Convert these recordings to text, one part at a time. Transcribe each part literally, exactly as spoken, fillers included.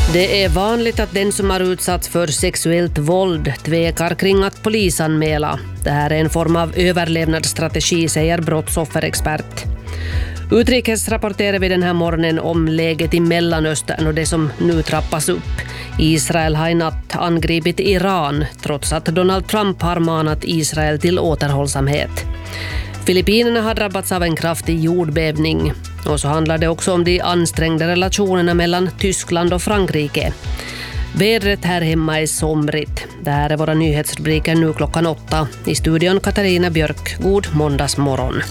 Det är vanligt att den som har utsatts för sexuellt våld tvekar kring att polisanmäla. Det här är en form av överlevnadsstrategi, säger brottsofferexpert. Utrikes rapporterar vi den här morgonen om läget i Mellanöstern och det som nu trappas upp. Israel har i natt angripit Iran trots att Donald Trump har manat Israel till återhållsamhet. Filippinerna har drabbats av en kraftig jordbävning. Och så handlar det också om de ansträngda relationerna mellan Tyskland och Frankrike. Vädret här hemma är somrigt. Det här är våra nyhetsrubriker nu klockan åtta. I studion Katarina Björk. God måndagsmorgon.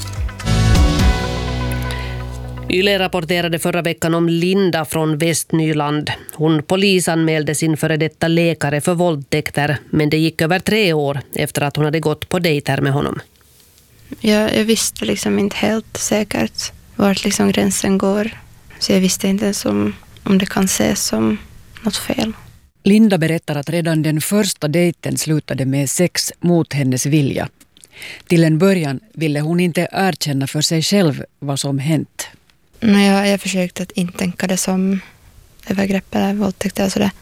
Yle rapporterade förra veckan om Linda från Västnyland. Hon polisanmälde sin före detta läkare för våldtäkter, men det gick över tre år efter att hon hade gått på dejter med honom. Jag, jag visste liksom inte helt säkert vart liksom gränsen går. Så jag visste inte ens om, om det kan ses som något fel. Linda berättar att redan den första dejten slutade med sex mot hennes vilja. Till en början ville hon inte erkänna för sig själv vad som hänt. Nej, jag, jag försökte att inte tänka det som övergrepp eller våldtäkt eller sådär.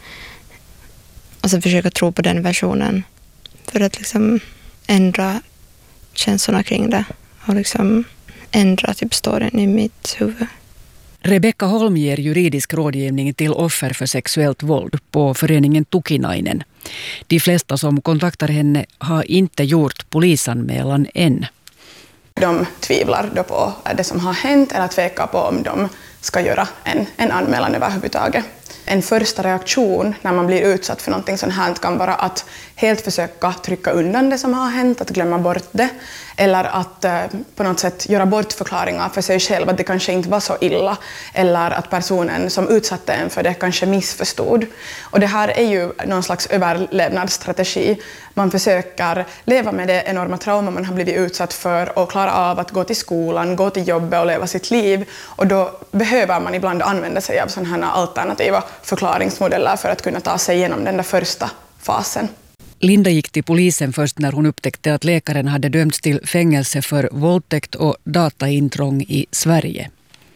Och så försöka tro på den versionen. För att liksom ändra känslorna kring det. Och liksom ändra typ storyn i mitt huvud. Rebecka Holm ger juridisk rådgivning till offer för sexuellt våld på föreningen Tukinainen. De flesta som kontaktar henne har inte gjort polisanmälan än. De tvivlar då på det som har hänt eller tvekar på om de ska göra en, en anmälan överhuvudtaget. En första reaktion när man blir utsatt för någonting sånt här kan vara att helt försöka trycka undan det som har hänt, att glömma bort det. Eller att eh, på något sätt göra bortförklaringar för sig själv, att det kanske inte var så illa. Eller att personen som utsatte en för det kanske missförstod. Och det här är ju någon slags överlevnadsstrategi. Man försöker leva med det enorma trauma man har blivit utsatt för och klara av att gå till skolan, gå till jobbet och leva sitt liv. Och då behöver man ibland använda sig av sådana här alternativa förklaringsmodeller för att kunna ta sig igenom den där första fasen. Linda gick till polisen först när hon upptäckte att läkaren hade dömts till fängelse för våldtäkt och dataintrång i Sverige.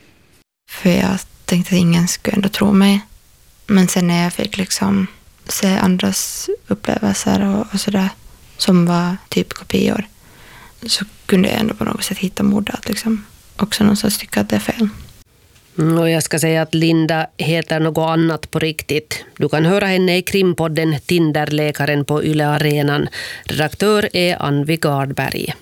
För jag tänkte att ingen skulle ändå tro mig. Men sen när jag fick liksom se andras upplevelser och, och sådär som var typ kopior, så kunde jag ändå på något sätt hitta mod att liksom också någonstans tycka att det är fel. Och jag ska säga att Linda heter något annat på riktigt. Du kan höra henne i krimpodden Tinderläkaren på Yle Arenan. Redaktör är Anvi Gardberg.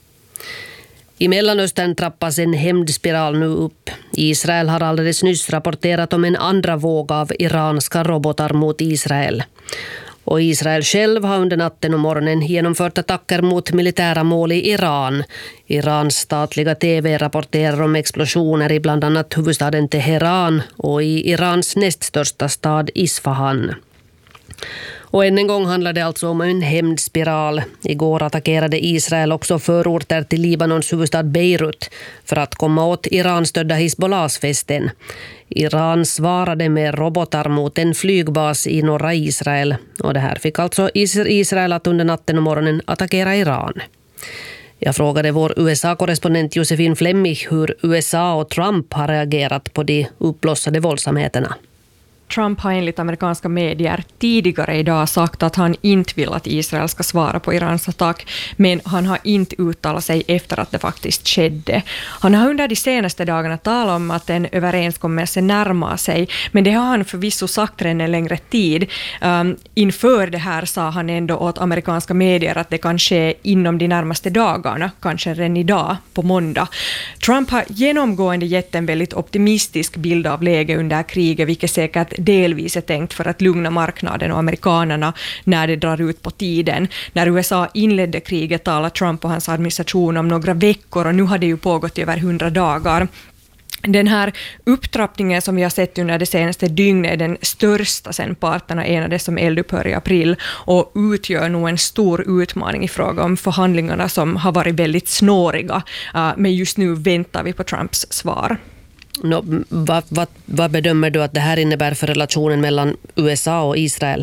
I Mellanöstern trappas en hämndspiral nu upp. Israel har alldeles nyss rapporterat om en andra våg av iranska robotar mot Israel. Och Israel själv har under natten och morgonen genomfört attacker mot militära mål i Iran. Irans statliga tv rapporterar om explosioner i bland annat huvudstaden Teheran och i Irans näst största stad Isfahan. Och än en gång handlar det alltså om en hämndspiral. Igår attackerade Israel också förorter till Libanons huvudstad Beirut för att komma åt Iran-stödda Hizbollahs fästen. Iran svarade med robotar mot en flygbas i norra Israel. Och det här fick alltså Israel att under natten och morgonen attackera Iran. Jag frågade vår U S A-korrespondent Josefin Flemmich hur U S A och Trump har reagerat på de uppblossade våldsamheterna. Trump har enligt amerikanska medier tidigare idag sagt att han inte vill att Israel ska svara på Irans attack, men han har inte uttalat sig efter att det faktiskt skedde. Han har under de senaste dagarna talat om att en överenskommelse närmar sig, men det har han förvisso sagt redan en längre tid. Um, inför det här sa han ändå åt amerikanska medier att det kan ske inom de närmaste dagarna, kanske redan idag på måndag. Trump har genomgående gett en väldigt optimistisk bild av läget under kriget, vilket säkert delvis är tänkt för att lugna marknaden och amerikanerna när det drar ut på tiden. När U S A inledde kriget talade Trump och hans administration om några veckor, och nu har det ju pågått i över hundra dagar. Den här upptrappningen som vi har sett under det senaste dygnet är den största sedan parterna enades om eldupphör i april och utgör nog en stor utmaning i fråga om förhandlingarna som har varit väldigt snåriga. Men just nu väntar vi på Trumps svar. No, vad, vad, vad bedömer du att det här innebär för relationen mellan U S A och Israel?